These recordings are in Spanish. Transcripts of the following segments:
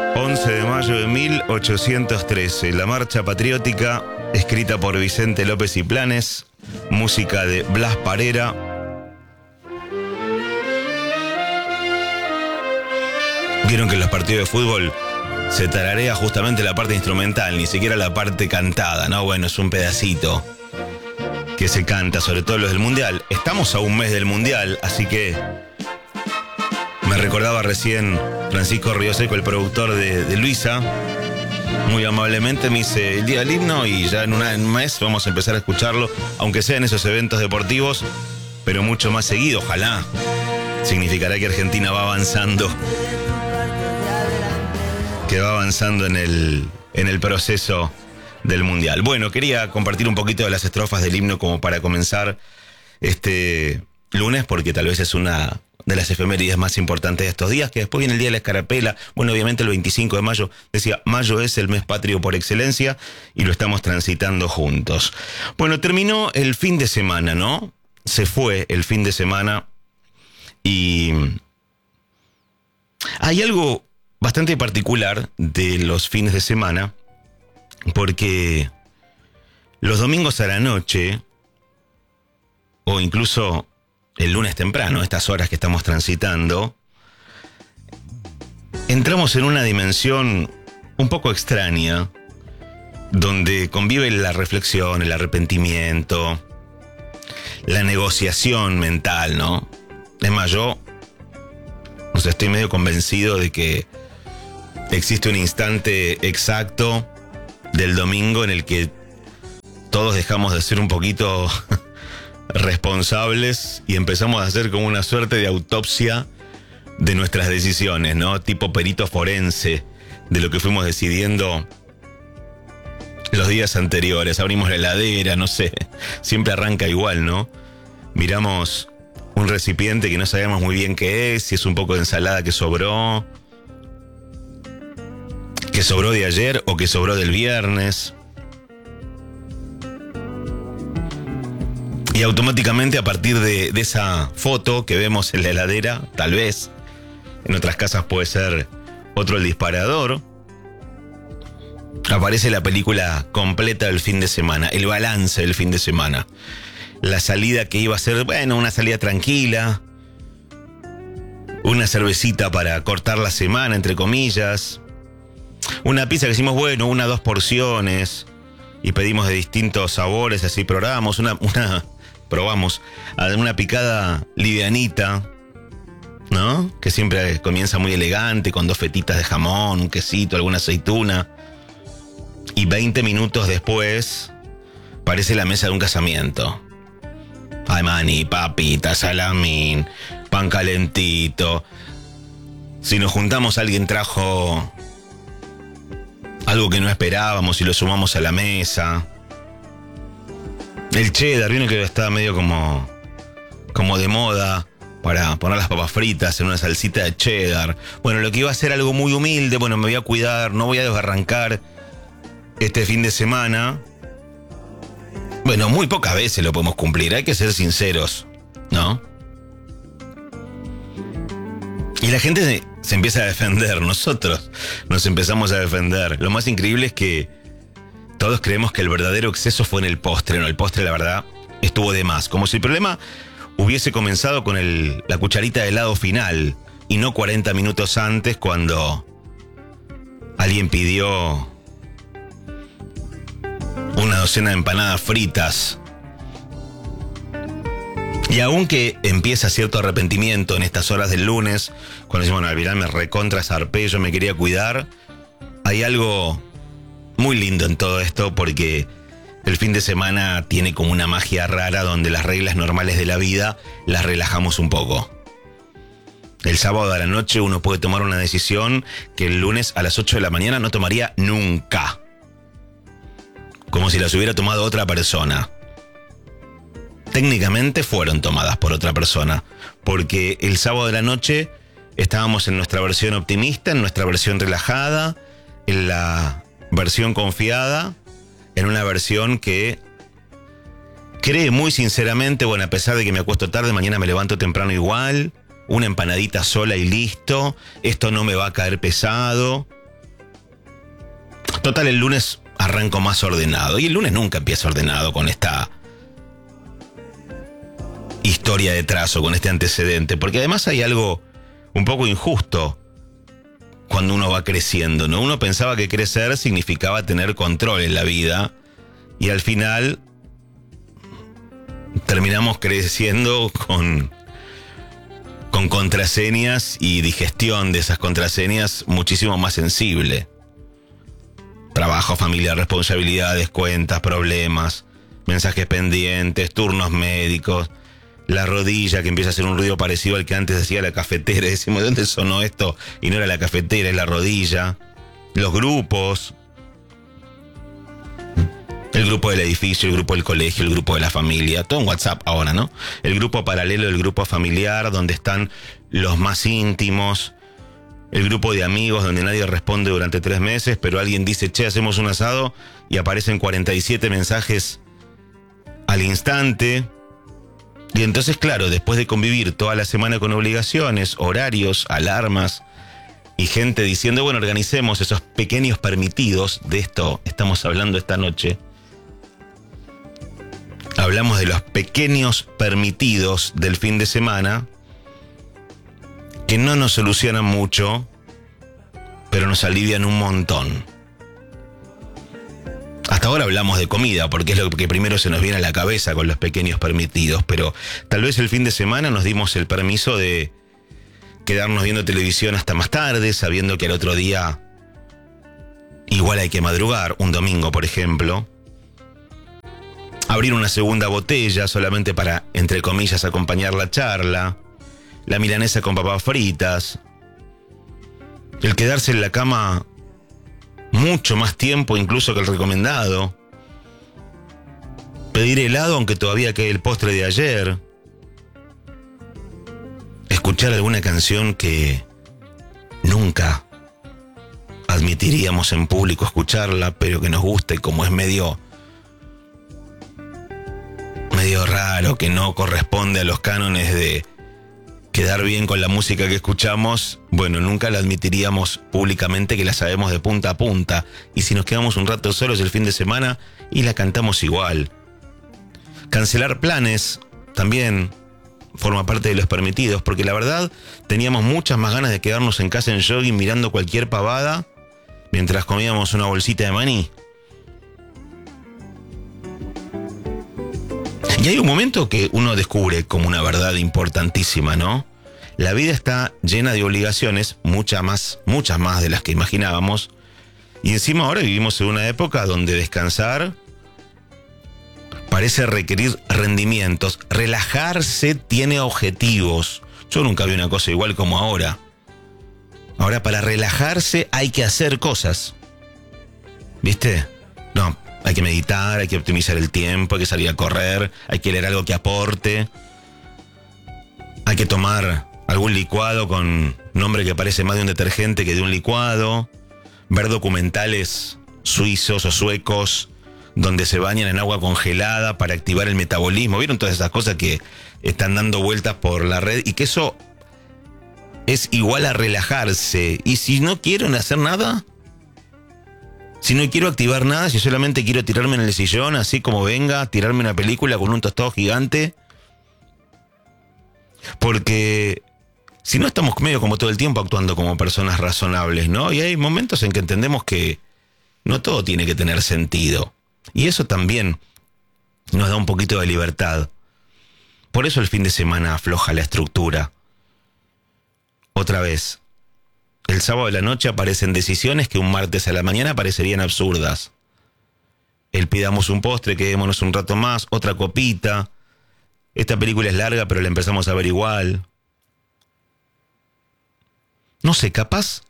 11 de mayo de 1813, la marcha patriótica, escrita por Vicente López y Planes, música de Blas Parera. Vieron que en los partidos de fútbol se tararea justamente la parte instrumental, ni siquiera la parte cantada, ¿no? Bueno, es un pedacito que se canta, sobre todo los del Mundial. Estamos a un mes del Mundial, así que me recordaba recién Francisco Rioseco, el productor de Luisa, muy amablemente me dice el día del himno y ya en un mes vamos a empezar a escucharlo, aunque sea en esos eventos deportivos, pero mucho más seguido, ojalá. Significará que Argentina va avanzando, que va avanzando en el proceso del Mundial. Bueno, quería compartir un poquito de las estrofas del himno como para comenzar este lunes, porque tal vez es una de las efemérides más importantes de estos días, que después viene el Día de la Escarapela. Bueno, obviamente el 25 de mayo, decía, mayo es el mes patrio por excelencia y lo estamos transitando juntos. Bueno, terminó el fin de semana, ¿no? Se fue el fin de semana y hay algo bastante particular de los fines de semana, porque los domingos a la noche, o incluso el lunes temprano, estas horas que estamos transitando, entramos en una dimensión un poco extraña, donde convive la reflexión, el arrepentimiento, la negociación mental, ¿no? Es más, yo estoy medio convencido de que existe un instante exacto del domingo en el que todos dejamos de ser un poquito responsables y empezamos a hacer como una suerte de autopsia de nuestras decisiones, ¿no? Tipo perito forense de lo que fuimos decidiendo los días anteriores. Abrimos la heladera, no sé, siempre arranca igual, ¿no? Miramos un recipiente que no sabemos muy bien qué es, si es un poco de ensalada que sobró de ayer o que sobró del viernes. Y automáticamente a partir de esa foto que vemos en la heladera, tal vez, en otras casas puede ser otro el disparador, aparece la película completa del fin de semana, el balance del fin de semana. La salida que iba a ser, bueno, una salida tranquila, una cervecita para cortar la semana, entre comillas, una pizza que hicimos, bueno, 1 o 2 porciones, y pedimos de distintos sabores, así probamos una picada livianita, ¿no? Que siempre comienza muy elegante, con 2 fetitas de jamón, un quesito, alguna aceituna. Y 20 minutos después, parece la mesa de un casamiento. Ay, maní, papita, salamín, pan calentito. Si nos juntamos, alguien trajo algo que no esperábamos y lo sumamos a la mesa. El cheddar, vieron que está medio como de moda para poner las papas fritas en una salsita de cheddar. Bueno, lo que iba a ser algo muy humilde, bueno, me voy a cuidar, no voy a desbarrancar este fin de semana. Bueno, muy pocas veces lo podemos cumplir, hay que ser sinceros, ¿no? Y la gente se empieza a defender, nosotros nos empezamos a defender. Lo más increíble es que todos creemos que el verdadero exceso fue en el postre, ¿no? El postre, la verdad, estuvo de más. Como si el problema hubiese comenzado con la cucharita de helado final y no 40 minutos antes, cuando alguien pidió una docena de empanadas fritas. Y aunque empieza cierto arrepentimiento en estas horas del lunes, cuando decimos, bueno, al final me recontra zarpé, yo me quería cuidar, hay algo muy lindo en todo esto, porque el fin de semana tiene como una magia rara donde las reglas normales de la vida las relajamos un poco. El sábado a la noche uno puede tomar una decisión que el lunes a las 8 de la mañana no tomaría nunca. Como si las hubiera tomado otra persona. Técnicamente fueron tomadas por otra persona, porque el sábado de la noche estábamos en nuestra versión optimista, en nuestra versión relajada, en la versión confiada, en una versión que cree muy sinceramente, bueno, a pesar de que me acuesto tarde, mañana me levanto temprano igual, una empanadita sola y listo, esto no me va a caer pesado, Total, el lunes arranco más ordenado. Y el lunes nunca empieza ordenado con esta historia de trazo, con este antecedente. Porque además hay algo un poco injusto cuando uno va creciendo, ¿no? Uno pensaba que crecer significaba tener control en la vida. Y al final terminamos creciendo con contraseñas y digestión de esas contraseñas muchísimo más sensible. Trabajo, familia, responsabilidades, cuentas, problemas, mensajes pendientes, turnos médicos, la rodilla que empieza a hacer un ruido parecido al que antes hacía la cafetera. Y decimos, ¿de dónde sonó esto? Y no era la cafetera, es la rodilla. Los grupos. El grupo del edificio, el grupo del colegio, el grupo de la familia. Todo en WhatsApp ahora, ¿no? El grupo paralelo del grupo familiar, donde están los más íntimos. El grupo de amigos donde nadie responde durante 3 meses, pero alguien dice, che, hacemos un asado, y aparecen 47 mensajes al instante. Y entonces, claro, después de convivir toda la semana con obligaciones, horarios, alarmas, y gente diciendo, bueno, organicemos esos pequeños permitidos, de esto estamos hablando esta noche. Hablamos de los pequeños permitidos del fin de semana, que no nos solucionan mucho, pero nos alivian un montón. Hasta ahora hablamos de comida, porque es lo que primero se nos viene a la cabeza con los pequeños permitidos, pero tal vez el fin de semana nos dimos el permiso de quedarnos viendo televisión hasta más tarde, sabiendo que al otro día igual hay que madrugar, un domingo por ejemplo. Abrir una segunda botella solamente para, entre comillas, acompañar la charla. La milanesa con papas fritas. El quedarse en la cama mucho más tiempo incluso que el recomendado. Pedir helado aunque todavía quede el postre de ayer. Escuchar alguna canción que nunca admitiríamos en público escucharla, pero que nos gusta y como es medio raro, que no corresponde a los cánones de quedar bien con la música que escuchamos, bueno, nunca la admitiríamos públicamente que la sabemos de punta a punta. Y si nos quedamos un rato solos el fin de semana y la cantamos igual. Cancelar planes también forma parte de los permitidos, porque la verdad teníamos muchas más ganas de quedarnos en casa en jogging mirando cualquier pavada mientras comíamos una bolsita de maní. Y hay un momento que uno descubre como una verdad importantísima, ¿no? La vida está llena de obligaciones, muchas más de las que imaginábamos. Y encima ahora vivimos en una época donde descansar parece requerir rendimientos. Relajarse tiene objetivos. Yo nunca vi una cosa igual como ahora. Ahora para relajarse hay que hacer cosas. ¿Viste? No. Hay que meditar, hay que optimizar el tiempo, hay que salir a correr, hay que leer algo que aporte. Hay que tomar algún licuado con nombre que parece más de un detergente que de un licuado. Ver documentales suizos o suecos donde se bañan en agua congelada para activar el metabolismo. ¿Vieron todas esas cosas que están dando vueltas por la red? Y que eso es igual a relajarse. Y si no quieren hacer nada... Si no quiero activar nada, si solamente quiero tirarme en el sillón, así como venga, tirarme una película con un tostado gigante. Porque si no estamos medio como todo el tiempo actuando como personas razonables, ¿no? Y hay momentos en que entendemos que no todo tiene que tener sentido. Y eso también nos da un poquito de libertad. Por eso el fin de semana afloja la estructura. Otra vez. El sábado de la noche aparecen decisiones que un martes a la mañana parecerían absurdas. El pidamos un postre, quedémonos un rato más, otra copita. Esta película es larga, pero la empezamos a ver igual. No sé, capaz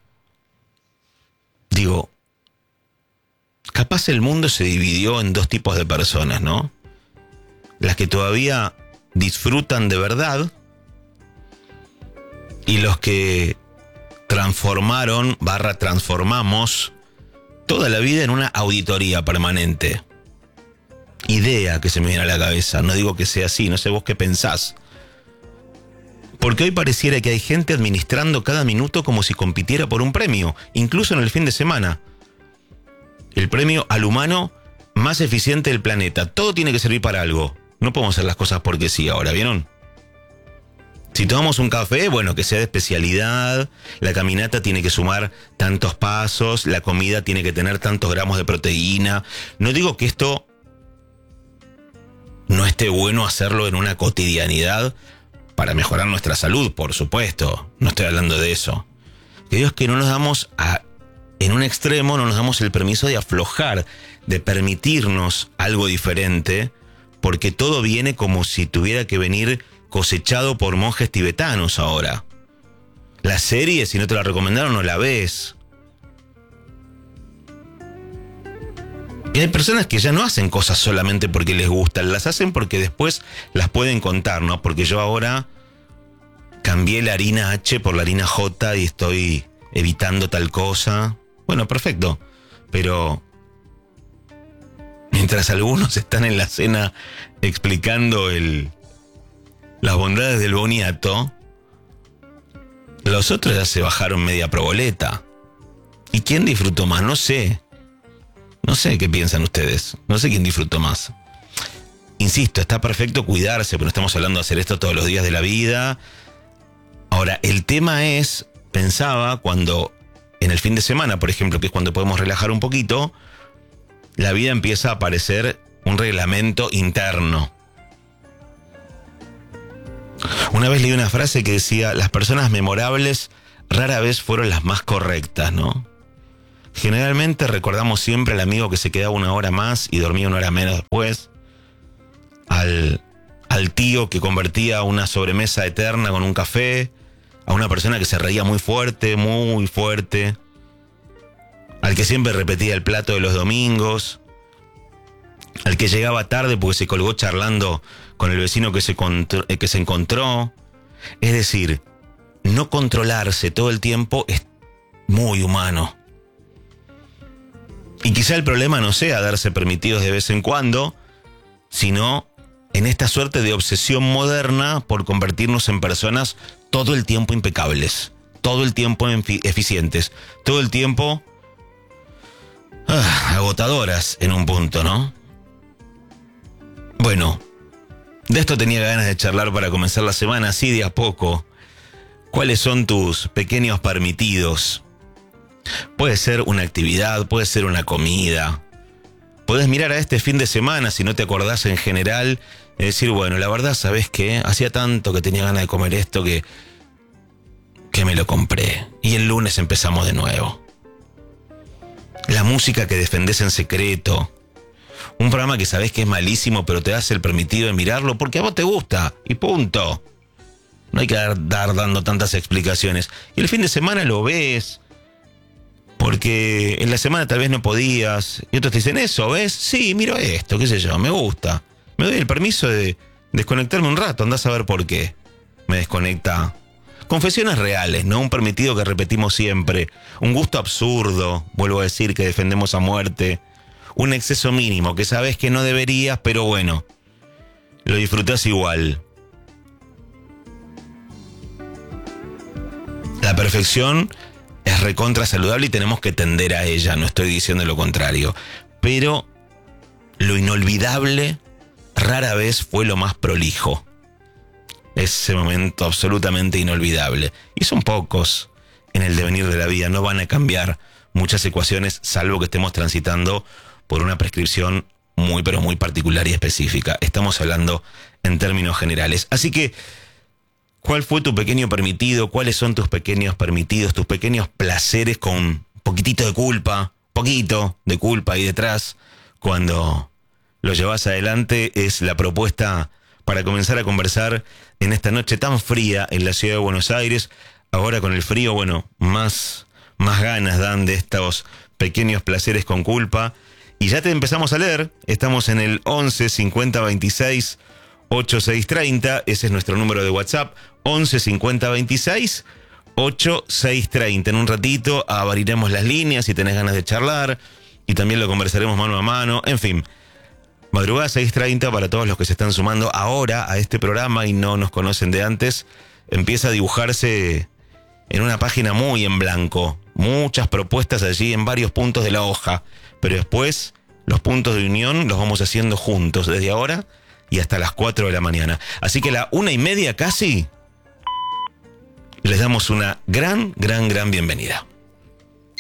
el mundo se dividió en 2 tipos de personas, ¿no? Las que todavía disfrutan de verdad y los que transformamos toda la vida en una auditoría permanente. Idea que se me viene a la cabeza, no digo que sea así, no sé vos qué pensás. Porque hoy pareciera que hay gente administrando cada minuto como si compitiera por un premio, incluso en el fin de semana. el premio al humano más eficiente del planeta. Todo tiene que servir para algo. No podemos hacer las cosas porque sí ahora, ¿vieron? Si tomamos un café, bueno, que sea de especialidad, la caminata tiene que sumar tantos pasos, la comida tiene que tener tantos gramos de proteína. No digo que esto no esté bueno hacerlo en una cotidianidad para mejorar nuestra salud, por supuesto. No estoy hablando de eso. Que digo es que no nos damos en un extremo, no nos damos el permiso de aflojar, de permitirnos algo diferente, porque todo viene como si tuviera que venir cosechado por monjes tibetanos ahora. La serie, si no te la recomendaron, no la ves. Y hay personas que ya no hacen cosas solamente porque les gustan, las hacen porque después las pueden contar, ¿no? Porque yo ahora cambié la harina H por la harina J y estoy evitando tal cosa. Bueno, perfecto. Pero mientras algunos están en la cena explicando las bondades del boniato, los otros ya se bajaron media proboleta. ¿Y quién disfrutó más? No sé. No sé qué piensan ustedes. No sé quién disfrutó más. Insisto, está perfecto cuidarse, pero no estamos hablando de hacer esto todos los días de la vida. Ahora, el tema es, pensaba, cuando en el fin de semana, por ejemplo, que es cuando podemos relajar un poquito, la vida empieza a parecer un reglamento interno. Una vez leí una frase que decía, las personas memorables rara vez fueron las más correctas, ¿no? Generalmente recordamos siempre al amigo que se quedaba una hora más y dormía una hora menos después, al tío que convertía una sobremesa eterna con un café, a una persona que se reía muy fuerte, al que siempre repetía el plato de los domingos, al que llegaba tarde porque se colgó charlando con el vecino que se encontró. Es decir, no controlarse todo el tiempo es muy humano. Y quizá el problema no sea darse permitidos de vez en cuando, sino en esta suerte de obsesión moderna por convertirnos en personas todo el tiempo impecables, todo el tiempo eficientes, todo el tiempo agotadoras en un punto, ¿no? Bueno, de esto tenía ganas de charlar para comenzar la semana, así de a poco. ¿Cuáles son tus pequeños permitidos? Puede ser una actividad, puede ser una comida. Podés mirar a este fin de semana, si no te acordás en general, y decir, bueno, la verdad, ¿sabés qué? Hacía tanto que tenía ganas de comer esto que me lo compré. Y el lunes empezamos de nuevo. La música que defendés en secreto. Un programa que sabés que es malísimo, pero te das el permitido de mirarlo porque a vos te gusta. Y punto. No hay que dar dando tantas explicaciones. Y el fin de semana lo ves, porque en la semana tal vez no podías. Y otros te dicen, eso, ¿ves? Sí, miro esto, qué sé yo, me gusta. Me doy el permiso de desconectarme un rato, andás a ver por qué. Me desconecta. Confesiones reales, no un permitido que repetimos siempre. Un gusto absurdo, vuelvo a decir, que defendemos a muerte. Un exceso mínimo que sabes que no deberías, pero bueno, lo disfrutás igual. La perfección es recontra saludable y tenemos que tender a ella, no estoy diciendo lo contrario. Pero lo inolvidable rara vez fue lo más prolijo. Ese momento absolutamente inolvidable. Y son pocos en el devenir de la vida, no van a cambiar muchas ecuaciones, salvo que estemos transitando por una prescripción muy, pero muy particular y específica. Estamos hablando en términos generales. Así que, ¿cuál fue tu pequeño permitido? ¿Cuáles son tus pequeños permitidos? Tus pequeños placeres con poquito de culpa ahí detrás. Cuando lo llevas adelante es la propuesta para comenzar a conversar en esta noche tan fría en la ciudad de Buenos Aires. Ahora con el frío, bueno, más ganas dan de estos pequeños placeres con culpa. Y ya te empezamos a leer. Estamos en el 11 50 26 8630. Ese es nuestro número de WhatsApp. 11 50 26 8630. En un ratito abriremos las líneas si tenés ganas de charlar. Y también lo conversaremos mano a mano. En fin, madrugada 6:30 para todos los que se están sumando ahora a este programa y no nos conocen de antes. Empieza a dibujarse en una página muy en blanco. Muchas propuestas allí en varios puntos de la hoja. Pero después, los puntos de unión los vamos haciendo juntos desde ahora y hasta las 4 de la mañana. Así que a la 1:30 casi, les damos una gran bienvenida.